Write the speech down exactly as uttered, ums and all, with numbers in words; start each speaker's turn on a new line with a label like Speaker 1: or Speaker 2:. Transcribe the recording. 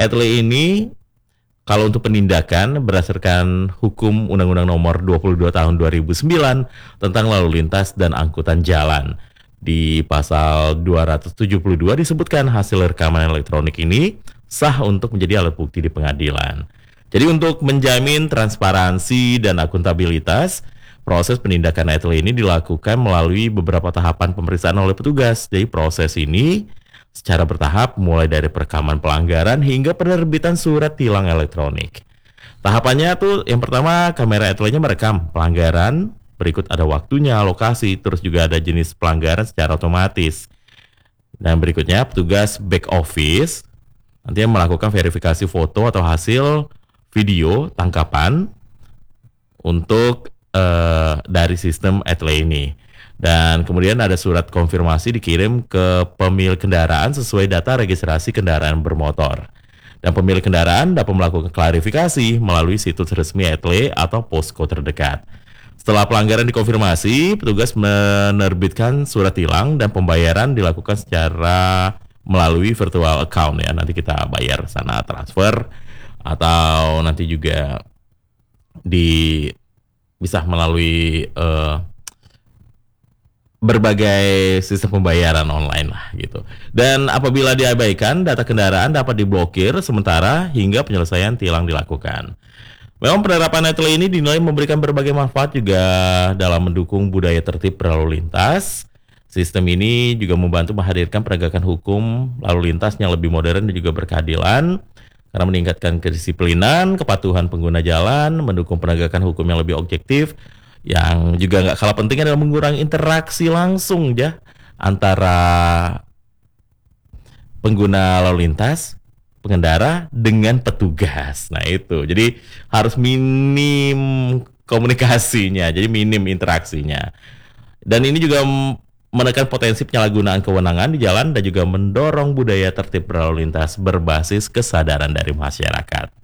Speaker 1: E-T L E ini kalau untuk penindakan berdasarkan hukum Undang-Undang Nomor dua puluh dua Tahun dua ribu sembilan tentang lalu lintas dan angkutan jalan. Di pasal dua ratus tujuh puluh dua disebutkan hasil rekaman elektronik ini sah untuk menjadi alat bukti di pengadilan. Jadi untuk menjamin transparansi dan akuntabilitas, proses penindakan E T L E ini dilakukan melalui beberapa tahapan pemeriksaan oleh petugas. Jadi proses ini secara bertahap mulai dari perekaman pelanggaran hingga penerbitan surat tilang elektronik. Tahapannya tuh yang pertama kamera E T L E-nya merekam pelanggaran, berikut ada waktunya, lokasi, terus juga ada jenis pelanggaran secara otomatis. Dan berikutnya petugas back office nantinya melakukan verifikasi foto atau hasil video tangkapan untuk uh, dari sistem E T L E ini. Dan kemudian ada surat konfirmasi dikirim ke pemilik kendaraan sesuai data registrasi kendaraan bermotor. Dan pemilik kendaraan dapat melakukan klarifikasi melalui situs resmi E T L E atau posko terdekat. Setelah pelanggaran dikonfirmasi, petugas menerbitkan surat tilang dan pembayaran dilakukan secara melalui virtual account ya. Nanti kita bayar sana transfer atau nanti juga di bisa melalui uh, berbagai sistem pembayaran online lah gitu. Dan apabila diabaikan, data kendaraan dapat diblokir sementara hingga penyelesaian tilang dilakukan. Memang penerapan E T L E ini dinilai memberikan berbagai manfaat juga dalam mendukung budaya tertib berlalu lintas. Sistem ini juga membantu menghadirkan penegakan hukum lalu lintas yang lebih modern dan juga berkeadilan karena meningkatkan kedisiplinan, kepatuhan pengguna jalan, mendukung penegakan hukum yang lebih objektif. Yang juga nggak kalah pentingnya adalah mengurangi interaksi langsung ya antara pengguna lalu lintas, pengendara dengan petugas. Nah itu, jadi harus minim komunikasinya, jadi minim interaksinya. Dan ini juga menekan potensi penyalahgunaan kewenangan di jalan dan juga mendorong budaya tertib berlalu lintas berbasis kesadaran dari masyarakat.